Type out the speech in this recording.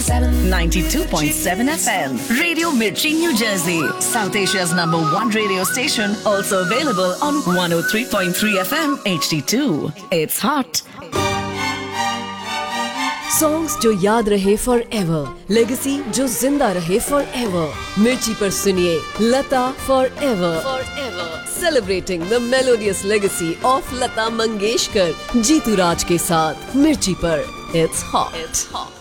92.7 FM. Radio Mirchi, New Jersey. South Asia's #1 radio station. Also available on 103.3 FM HD2. It's hot. Songs जो याद रहे for ever, legacy जो जिंदा रहे for ever. मिर्ची पर सुनिए लता for ever, celebrating the melodious legacy of Lata Mangeshkar, Jitu राज के साथ मिर्ची पर। It's hot.